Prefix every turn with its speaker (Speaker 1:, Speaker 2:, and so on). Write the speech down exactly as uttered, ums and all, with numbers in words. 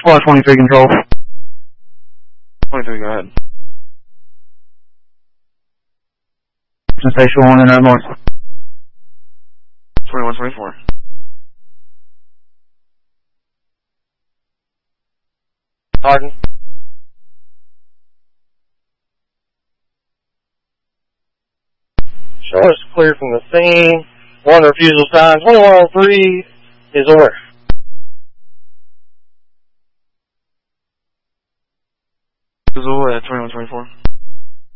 Speaker 1: Squad twenty-three control.
Speaker 2: twenty-three, go ahead.
Speaker 1: Station one in that north.
Speaker 2: twenty-one, twenty-four.
Speaker 3: Pardon? Show us clear from the scene. One refusal sign. twenty-one oh three is order.
Speaker 2: Refusal at twenty-one, twenty-four.